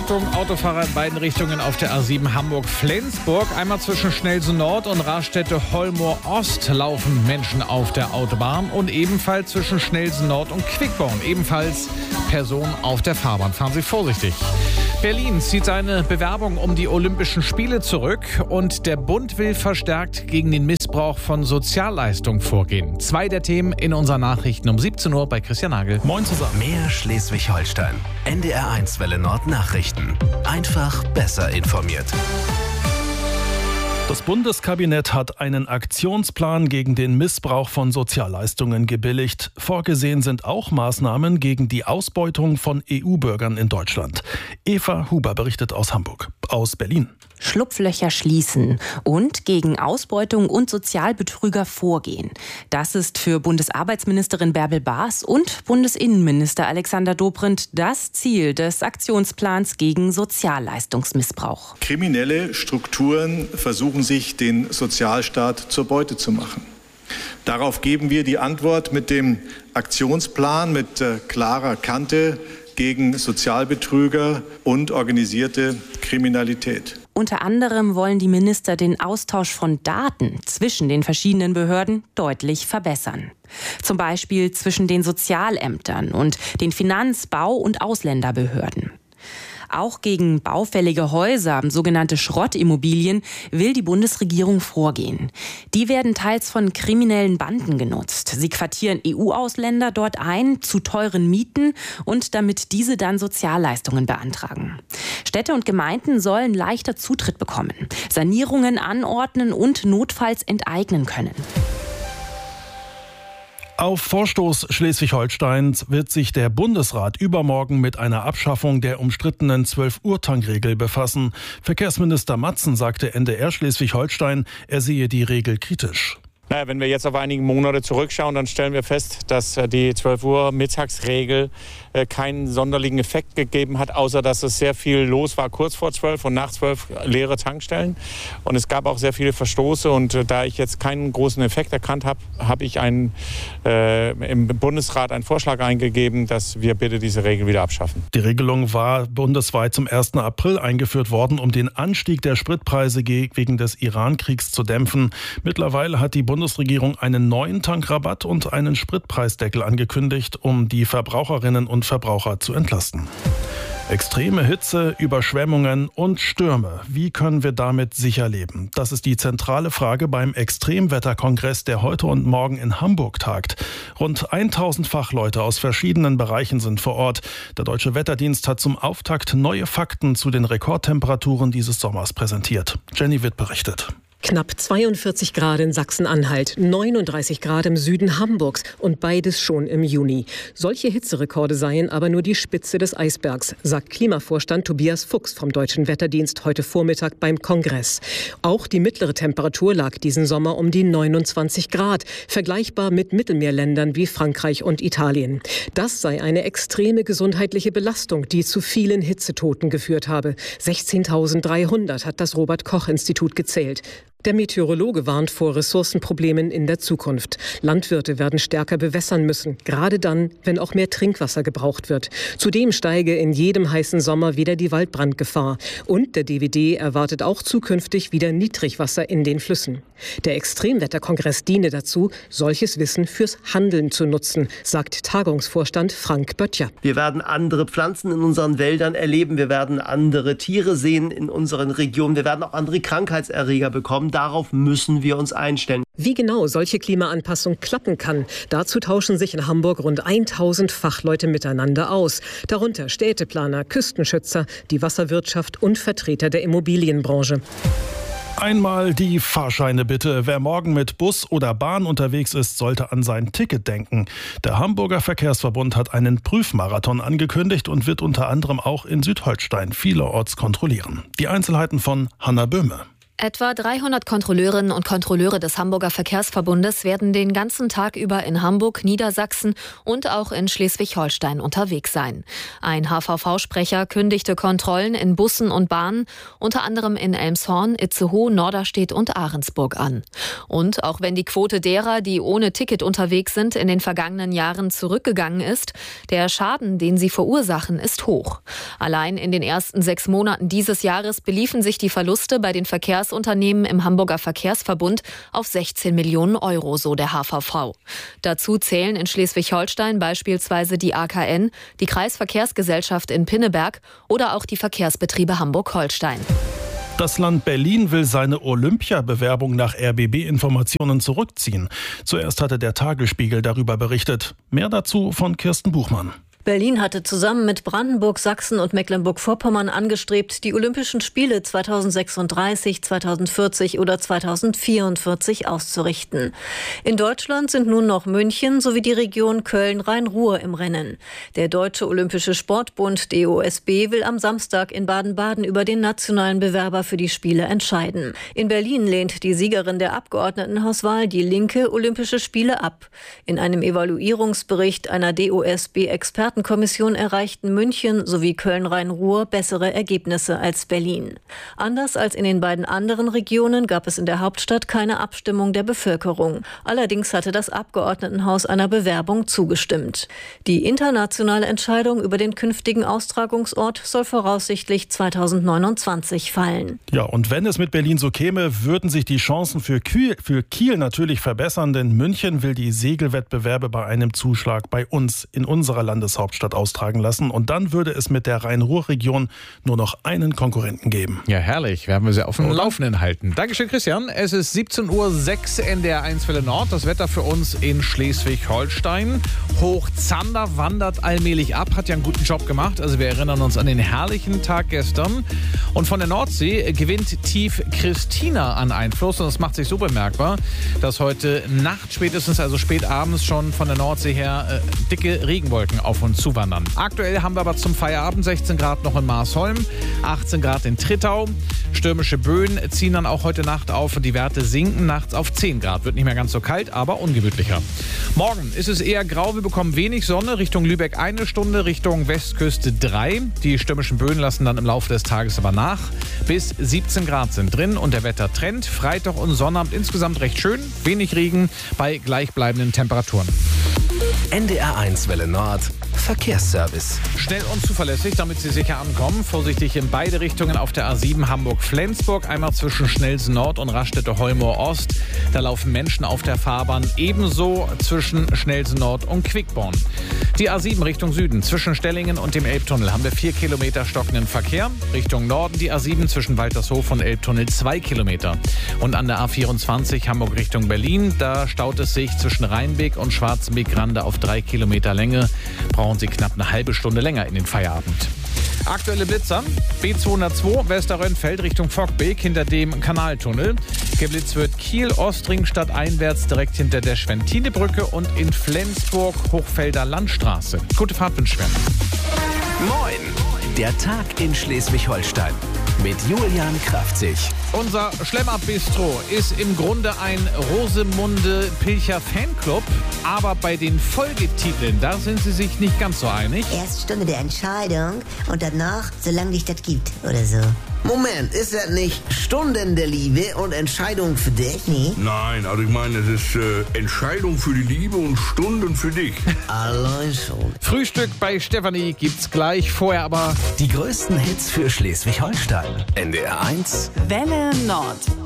Achtung, Autofahrer in beiden Richtungen auf der A7 Hamburg-Flensburg. Einmal zwischen Schnelsen Nord und Raststätte-Holmoor-Ost laufen Menschen auf der Autobahn und ebenfalls zwischen Schnelsen Nord und Quickborn. Ebenfalls Personen auf der Fahrbahn. Fahren Sie vorsichtig. Berlin zieht seine Bewerbung um die Olympischen Spiele zurück und der Bund will verstärkt gegen den Missbrauch von Sozialleistungen vorgehen. 2 der Themen in unseren Nachrichten um 17 Uhr bei Christian Nagel. Moin zusammen. Mehr Schleswig-Holstein. NDR1 Welle Nord Nachrichten. Einfach besser informiert. Das Bundeskabinett hat einen Aktionsplan gegen den Missbrauch von Sozialleistungen gebilligt. Vorgesehen sind auch Maßnahmen gegen die Ausbeutung von EU-Bürgern in Deutschland. Eva Huber berichtet aus Hamburg. Aus Berlin. Schlupflöcher schließen und gegen Ausbeutung und Sozialbetrüger vorgehen. Das ist für Bundesarbeitsministerin Bärbel Baas und Bundesinnenminister Alexander Dobrindt das Ziel des Aktionsplans gegen Sozialleistungsmissbrauch. Kriminelle Strukturen versuchen sich, den Sozialstaat zur Beute zu machen. Darauf geben wir die Antwort mit dem Aktionsplan mit klarer Kante gegen Sozialbetrüger und organisierte Kriminalität. Unter anderem wollen die Minister den Austausch von Daten zwischen den verschiedenen Behörden deutlich verbessern. Zum Beispiel zwischen den Sozialämtern und den Finanz-, Bau- und Ausländerbehörden. Auch gegen baufällige Häuser, sogenannte Schrottimmobilien, will die Bundesregierung vorgehen. Die werden teils von kriminellen Banden genutzt. Sie quartieren EU-Ausländer dort ein, zu teuren Mieten und damit diese dann Sozialleistungen beantragen. Städte und Gemeinden sollen leichter Zutritt bekommen, Sanierungen anordnen und notfalls enteignen können. Auf Vorstoß Schleswig-Holsteins wird sich der Bundesrat übermorgen mit einer Abschaffung der umstrittenen 12-Uhr-Tankregel befassen. Verkehrsminister Matzen sagte NDR Schleswig-Holstein, er sehe die Regel kritisch. Naja, wenn wir jetzt auf einige Monate zurückschauen, dann stellen wir fest, dass die 12 Uhr Mittagsregel keinen sonderlichen Effekt gegeben hat, außer dass es sehr viel los war kurz vor 12 und nach 12 leere Tankstellen. Und es gab auch sehr viele Verstoße und da ich jetzt keinen großen Effekt erkannt habe, habe ich im Bundesrat einen Vorschlag eingegeben, dass wir bitte diese Regel wieder abschaffen. Die Regelung war bundesweit zum 1. April eingeführt worden, um den Anstieg der Spritpreise wegen des Iran-Kriegs zu dämpfen. Mittlerweile hat die Bundesregierung einen neuen Tankrabatt und einen Spritpreisdeckel angekündigt, um die Verbraucherinnen und Verbraucher zu entlasten. Extreme Hitze, Überschwemmungen und Stürme. Wie können wir damit sicher leben? Das ist die zentrale Frage beim Extremwetterkongress, der heute und morgen in Hamburg tagt. Rund 1000 Fachleute aus verschiedenen Bereichen sind vor Ort. Der Deutsche Wetterdienst hat zum Auftakt neue Fakten zu den Rekordtemperaturen dieses Sommers präsentiert. Jenny Witt berichtet. Knapp 42 Grad in Sachsen-Anhalt, 39 Grad im Süden Hamburgs und beides schon im Juni. Solche Hitzerekorde seien aber nur die Spitze des Eisbergs, sagt Klimavorstand Tobias Fuchs vom Deutschen Wetterdienst heute Vormittag beim Kongress. Auch die mittlere Temperatur lag diesen Sommer um die 29 Grad, vergleichbar mit Mittelmeerländern wie Frankreich und Italien. Das sei eine extreme gesundheitliche Belastung, die zu vielen Hitzetoten geführt habe. 16.300 hat das Robert-Koch-Institut gezählt. Der Meteorologe warnt vor Ressourcenproblemen in der Zukunft. Landwirte werden stärker bewässern müssen, gerade dann, wenn auch mehr Trinkwasser gebraucht wird. Zudem steige in jedem heißen Sommer wieder die Waldbrandgefahr. Und der DWD erwartet auch zukünftig wieder Niedrigwasser in den Flüssen. Der Extremwetterkongress diene dazu, solches Wissen fürs Handeln zu nutzen, sagt Tagungsvorstand Frank Böttcher. Wir werden andere Pflanzen in unseren Wäldern erleben, wir werden andere Tiere sehen in unseren Regionen, wir werden auch andere Krankheitserreger bekommen. Darauf müssen wir uns einstellen. Wie genau solche Klimaanpassung klappen kann, dazu tauschen sich in Hamburg rund 1000 Fachleute miteinander aus. Darunter Städteplaner, Küstenschützer, die Wasserwirtschaft und Vertreter der Immobilienbranche. Einmal die Fahrscheine bitte. Wer morgen mit Bus oder Bahn unterwegs ist, sollte an sein Ticket denken. Der Hamburger Verkehrsverbund hat einen Prüfmarathon angekündigt und wird unter anderem auch in Südholstein vielerorts kontrollieren. Die Einzelheiten von Hanna Böhme. Etwa 300 Kontrolleurinnen und Kontrolleure des Hamburger Verkehrsverbundes werden den ganzen Tag über in Hamburg, Niedersachsen und auch in Schleswig-Holstein unterwegs sein. Ein HVV-Sprecher kündigte Kontrollen in Bussen und Bahnen, unter anderem in Elmshorn, Itzehoe, Norderstedt und Ahrensburg an. Und auch wenn die Quote derer, die ohne Ticket unterwegs sind, in den vergangenen Jahren zurückgegangen ist, der Schaden, den sie verursachen, ist hoch. Allein in den ersten 6 Monaten dieses Jahres beliefen sich die Verluste bei den Verkehrsunternehmen im Hamburger Verkehrsverbund auf 16 Millionen Euro, so der HVV. Dazu zählen in Schleswig-Holstein beispielsweise die AKN, die Kreisverkehrsgesellschaft in Pinneberg oder auch die Verkehrsbetriebe Hamburg-Holstein. Das Land Berlin will seine Olympiabewerbung nach RBB-Informationen zurückziehen. Zuerst hatte der Tagesspiegel darüber berichtet. Mehr dazu von Kirsten Buchmann. Berlin hatte zusammen mit Brandenburg, Sachsen und Mecklenburg-Vorpommern angestrebt, die Olympischen Spiele 2036, 2040 oder 2044 auszurichten. In Deutschland sind nun noch München sowie die Region Köln-Rhein-Ruhr im Rennen. Der Deutsche Olympische Sportbund DOSB will am Samstag in Baden-Baden über den nationalen Bewerber für die Spiele entscheiden. In Berlin lehnt die Siegerin der Abgeordnetenhauswahl, die Linke, Olympische Spiele ab. In einem Evaluierungsbericht einer DOSB-Expertenkommission erreichten München sowie Köln-Rhein-Ruhr bessere Ergebnisse als Berlin. Anders als in den beiden anderen Regionen gab es in der Hauptstadt keine Abstimmung der Bevölkerung. Allerdings hatte das Abgeordnetenhaus einer Bewerbung zugestimmt. Die internationale Entscheidung über den künftigen Austragungsort soll voraussichtlich 2029 fallen. Ja, und wenn es mit Berlin so käme, würden sich die Chancen für Kiel natürlich verbessern, denn München will die Segelwettbewerbe bei einem Zuschlag bei uns in unserer Landeshauptstadt austragen lassen. Und dann würde es mit der Rhein-Ruhr-Region nur noch einen Konkurrenten geben. Ja, herrlich. Werden wir sie auf dem Laufenden halten. Dankeschön, Christian. Es ist 17:06 Uhr, NDR1 Welle Nord. Das Wetter für uns in Schleswig-Holstein. Hochzander wandert allmählich ab. Hat ja einen guten Job gemacht. Also wir erinnern uns an den herrlichen Tag gestern. Und von der Nordsee gewinnt tief Christina an Einfluss. Und das macht sich so bemerkbar, dass heute Nacht spätestens, also spät abends schon von der Nordsee her dicke Regenwolken auf uns zuwandern. Aktuell haben wir aber zum Feierabend 16 Grad noch in Marsholm, 18 Grad in Trittau. Stürmische Böen ziehen dann auch heute Nacht auf und die Werte sinken nachts auf 10 Grad. Wird nicht mehr ganz so kalt, aber ungemütlicher. Morgen ist es eher grau, wir bekommen wenig Sonne. Richtung Lübeck 1 Stunde, Richtung Westküste 3. Die stürmischen Böen lassen dann im Laufe des Tages aber nach. Bis 17 Grad sind drin und der Wettertrend. Freitag und Sonnabend insgesamt recht schön, wenig Regen bei gleichbleibenden Temperaturen. NDR1 Welle Nord Verkehrsservice. Schnell und zuverlässig, damit Sie sicher ankommen. Vorsichtig in beide Richtungen auf der A7 Hamburg-Flensburg. Einmal zwischen Schnelsen Nord und Raststätte-Heumor Ost. Da laufen Menschen auf der Fahrbahn. Ebenso zwischen Schnelsen Nord und Quickborn. Die A7 Richtung Süden. Zwischen Stellingen und dem Elbtunnel haben wir 4 Kilometer stockenden Verkehr. Richtung Norden die A7 zwischen Waltershof und Elbtunnel 2 Kilometer. Und an der A24 Hamburg Richtung Berlin. Da staut es sich zwischen Rheinbeek und Schwarzenbeek-Grande auf 3 Kilometer Länge. Brauchen Sie knapp eine halbe Stunde länger in den Feierabend. Aktuelle Blitzer. B202 Westerrönfeld Richtung Fockbeek hinter dem Kanaltunnel. Geblitzt wird Kiel Ostring stadteinwärts direkt hinter der Schwentinebrücke und in Flensburg Hochfelder Landstraße. Gute Fahrt wünschen wir. Moin! Der Tag in Schleswig-Holstein mit Julian Kraftzig. Unser Schlemmer-Bistro ist im Grunde ein Rosemunde-Pilcher-Fanclub, aber bei den Folgetiteln, da sind sie sich nicht ganz so einig. Erst Stunde der Entscheidung und danach, solange dich das gibt, oder so. Moment, ist das nicht Stunden der Liebe und Entscheidung für dich? Nee. Nein, also ich meine, es ist Entscheidung für die Liebe und Stunden für dich. Allein schon. Frühstück bei Stefanie gibt's gleich, vorher aber die größten Hits für Schleswig-Holstein. NDR1 Welle Nord.